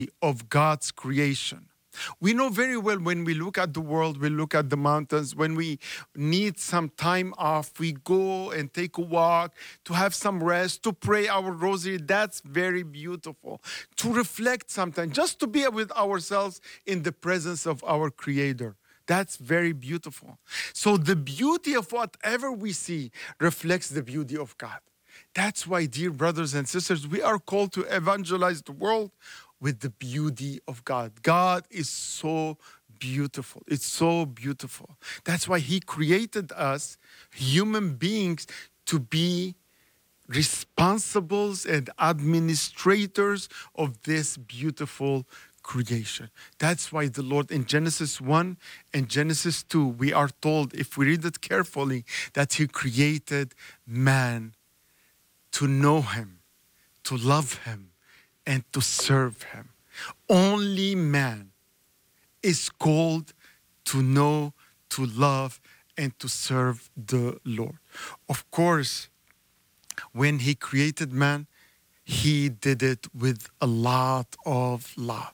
of God's creation. We know very well when we look at the world, we look at the mountains, when we need some time off, we go and take a walk to have some rest, to pray our rosary. That's very beautiful. To reflect sometimes, just to be with ourselves in the presence of our Creator. That's very beautiful. So the beauty of whatever we see reflects the beauty of God. That's why, dear brothers and sisters, we are called to evangelize the world with the beauty of God. God is so beautiful. It's so beautiful. That's why He created us, human beings, to be responsibles and administrators of this beautiful creation. That's why the Lord in Genesis 1 and Genesis 2, we are told, if we read it carefully, that He created man to know Him, to love Him, and to serve Him. Only man is called to know, to love, and to serve the Lord. Of course, when He created man, He did it with a lot of love.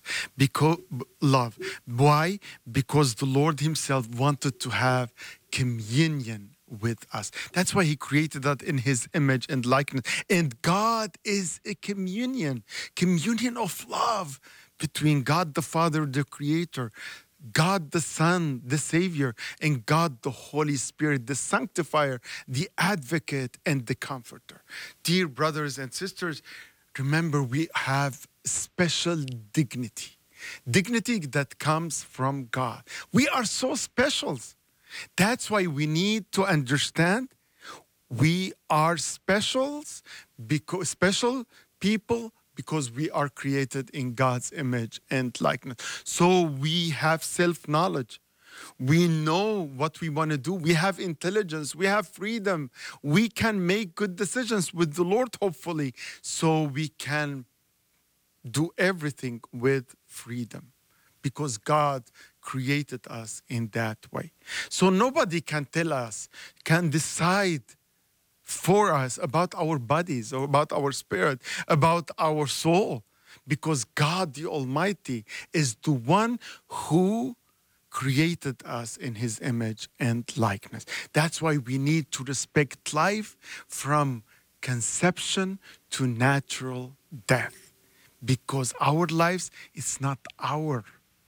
Why? Because the Lord Himself wanted to have communion with us. That's why He created that in His image and likeness. And God is a communion of love between God the Father, the Creator, God the Son, the Savior, and God the Holy Spirit, the Sanctifier, the Advocate, and the Comforter. Dear brothers and sisters, remember we have special dignity. Dignity that comes from God. We are so special. That's why we need to understand we are special people because we are created in God's image and likeness. So we have self-knowledge. We know what we want to do. We have intelligence. We have freedom. We can make good decisions with the Lord, hopefully, so we can do everything with freedom because God created us in that way. So nobody can tell us, can decide for us about our bodies or about our spirit, about our soul, because God the Almighty is the one who created us in His image and likeness. That's why we need to respect life from conception to natural death, because our lives, it's not our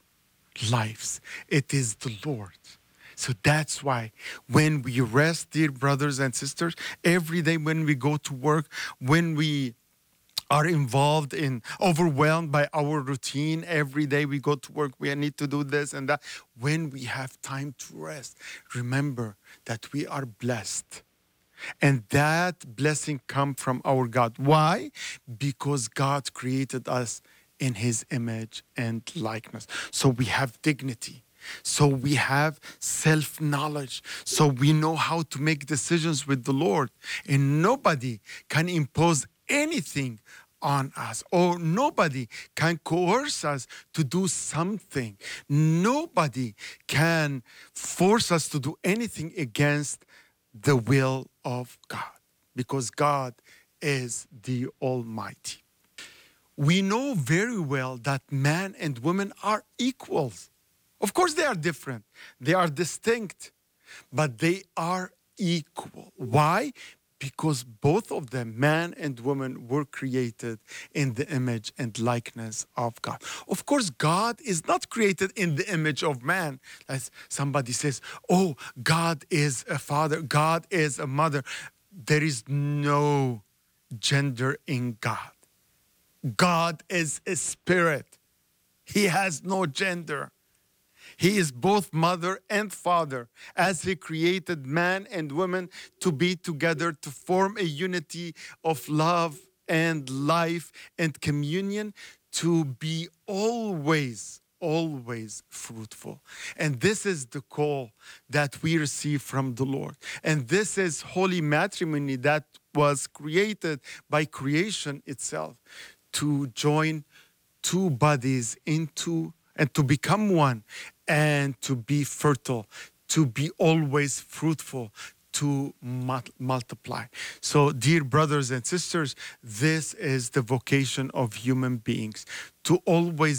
lives, it is the Lord. So that's why when we rest, dear brothers and sisters, every day when we go to work, when we are involved in, overwhelmed by our routine, every day we go to work, we need to do this and that. When we have time to rest, remember that we are blessed. And that blessing comes from our God. Why? Because God created us in His image and likeness. So we have dignity. So we have self-knowledge. So we know how to make decisions with the Lord. And nobody can impose anything on us, or nobody can coerce us to do something. Nobody can force us to do anything against the will of God, because God is the Almighty. We know very well that man and woman are equals. Of course, they are different. They are distinct, but they are equal. Why? Because both of them, man and woman, were created in the image and likeness of God. Of course, God is not created in the image of man. As somebody says, oh, God is a father, God is a mother. There is no gender in God. God is a spirit. He has no gender. He is both mother and father, as He created man and woman to be together to form a unity of love and life and communion, to be always fruitful. And this is the call that we receive from the Lord. And this is holy matrimony that was created by creation itself, to join two bodies into and to become one, and to be fertile, to be always fruitful, to multiply. So, dear brothers and sisters, this is the vocation of human beings, to always